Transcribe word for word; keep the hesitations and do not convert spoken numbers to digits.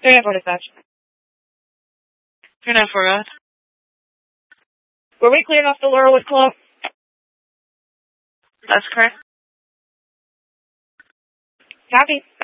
three nine four dispatch. three nine four, go ahead. Were we cleared off the Laurelwood Club? That's correct. Copy.